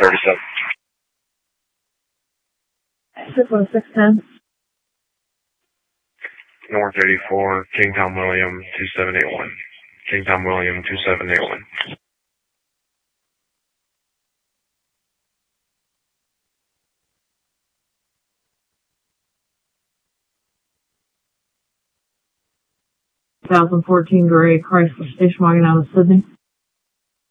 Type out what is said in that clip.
37. 61610. North 84, King Tom William 2781. King Tom William 2781. Thousand 14 gray Chrysler station wagon out of Sydney.